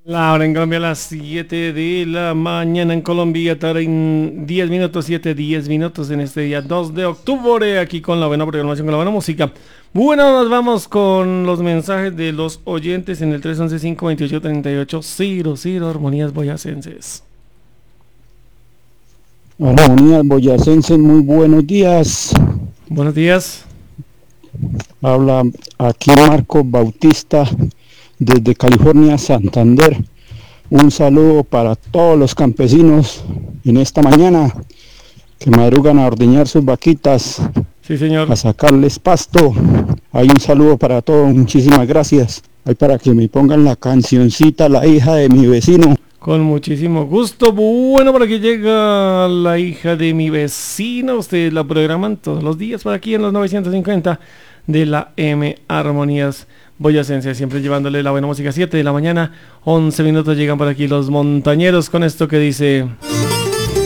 La hora en Colombia a las 7 de la mañana en Colombia, tarde en 10 minutos, 7, 10 minutos en este día 2 de octubre, aquí con la buena programación, con la buena música. Bueno, nos vamos con los mensajes de los oyentes en el 311-528-3800, Armonías Boyacenses. Armonías Boyacenses, muy buenos días. Buenos días. Habla aquí Marcos Bautista desde California, Santander. Un saludo para todos los campesinos en esta mañana que madrugan a ordeñar sus vaquitas, sí, señor, a sacarles pasto. Hay un saludo para todos, muchísimas gracias. Hay para que me pongan la cancioncita La hija de mi vecino. Con muchísimo gusto. Bueno, por aquí llega La hija de mi vecino. Ustedes la programan todos los días por aquí en los 950 de la M Armonías Boyacense, siempre llevándole la buena música. 7 de la mañana, 11 minutos, llegan por aquí los montañeros con esto que dice...